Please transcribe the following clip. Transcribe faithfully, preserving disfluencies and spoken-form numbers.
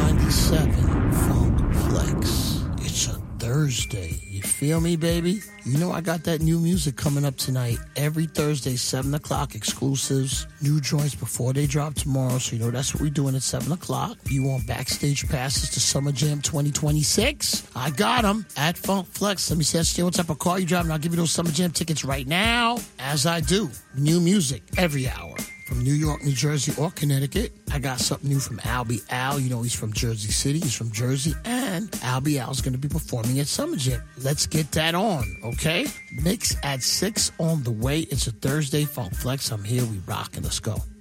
ninety-seven Funk Flex. It's a Thursday. You feel me, baby? You know I got that new music coming up tonight. Every Thursday, seven o'clock, exclusives, new joints before they drop tomorrow. So you know that's what we're doing at seven o'clock. You want backstage passes to Summer Jam twenty twenty-six? I got them at Funk Flex. Let me see what type of car you driving. I'll give you those Summer Jam tickets right now. As I do. New music every hour. From New York, New Jersey, or Connecticut. I got something new from Albie Al. You know, he's from Jersey City. He's from Jersey. And Albie Al's going to be performing at Summer Jam. Let's get that on, okay? Mix at six on the way. It's a Thursday Funk Flex. I'm here. We rockin'. Let's go.